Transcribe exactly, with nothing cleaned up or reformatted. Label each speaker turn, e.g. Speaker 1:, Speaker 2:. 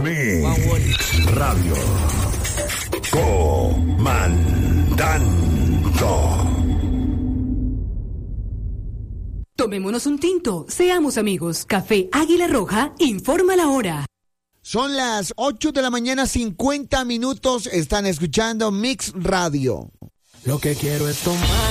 Speaker 1: Mix Radio. Comandando.
Speaker 2: Tomémonos un tinto, seamos amigos. Café Águila Roja informa la hora.
Speaker 3: Son las ocho de la mañana, cincuenta minutos. Están escuchando Mix Radio.
Speaker 4: Lo que quiero es tomar.